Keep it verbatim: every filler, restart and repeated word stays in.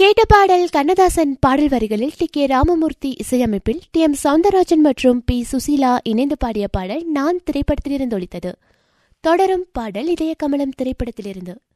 கேட்ட பாடல் கண்ணதாசன் பாடல் வரிகளில் டி கே ராமமூர்த்தி இசையமைப்பில் டி எம் சௌந்தரராஜன் மற்றும் பி சுசீலா இணைந்து பாடிய பாடல் நான் திரைப்படத்திலிருந்து ஒலித்தது. தொடரும் பாடல் இதய கமலம் திரைப்படத்திலிருந்து.